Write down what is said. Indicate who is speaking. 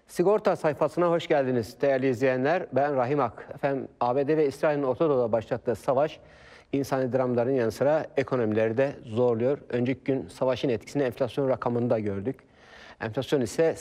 Speaker 1: Sigorta sayfasına hoş geldiniz değerli izleyenler. Ben Rahim Ak. Efendim, ABD ve İsrail'in Orta Doğu'da başlattığı savaş insani dramların yanı sıra ekonomileri de zorluyor. Önceki gün savaşın etkisini enflasyon rakamında gördük. Enflasyon ise